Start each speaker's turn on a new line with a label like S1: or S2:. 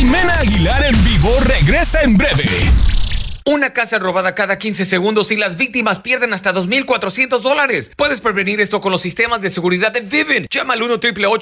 S1: Jimena Aguilar en vivo regresa en breve.
S2: Una casa robada cada 15 segundos y las víctimas pierden hasta $2,400. Puedes prevenir esto con los sistemas de seguridad de Vivint. Llama al 1-888